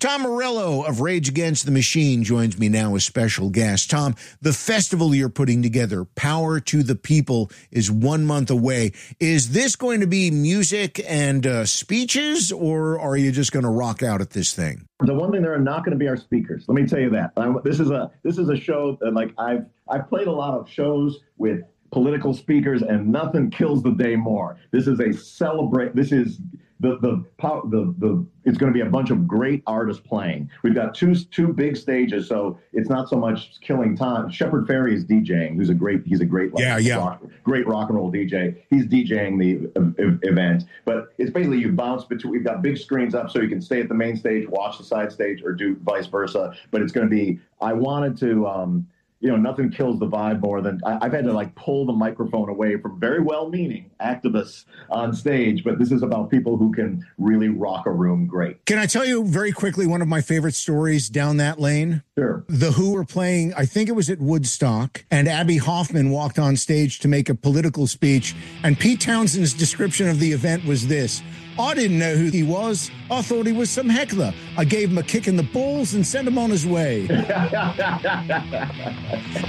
Tom Morello of Rage Against the Machine joins me now as special guest. Tom, the festival you're putting together, Power to the People, is 1 month away. Is this going to be music and speeches, or are you just going to rock out at this thing? The one thing, there are not going to be our speakers. Let me tell you that. This is a show that, like, I've played a lot of shows with political speakers, and nothing kills the day more. This is a celebrate. This is it's going to be a bunch of great artists playing. We've got two big stages, so it's not so much killing time. Shepard Fairey is DJing. He's a great great rock and roll DJ. He's DJing the event, but it's basically you bounce between. We've got big screens up so you can stay at the main stage, watch the side stage, or do vice versa. But it's going to be. I wanted to. Nothing kills the vibe more than I've had to pull the microphone away from very well-meaning activists on stage, but this is about people who can really rock a room great. Can I tell you very quickly one of my favorite stories down that lane? Sure. The Who were playing, I think it was at Woodstock, and Abby Hoffman walked on stage to make a political speech, and Pete Townshend's description of the event was this: I didn't know who he was. I thought he was some heckler. I gave him a kick in the balls and sent him on his way.